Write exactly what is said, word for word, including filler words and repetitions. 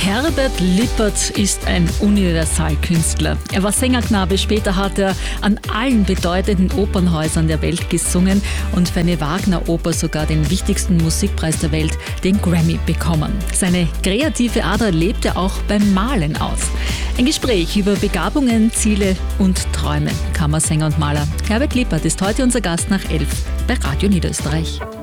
Herbert Lippert ist ein Universalkünstler. Er war Sängerknabe, später hat er an allen bedeutenden Opernhäusern der Welt gesungen und für eine Wagner-Oper sogar den wichtigsten Musikpreis der Welt, den Grammy, bekommen. Seine kreative Ader lebt er auch beim Malen aus. Ein Gespräch über Begabungen, Ziele und Träume. Kammersänger und Maler Herbert Lippert ist heute unser Gast nach elf bei Radio Niederösterreich.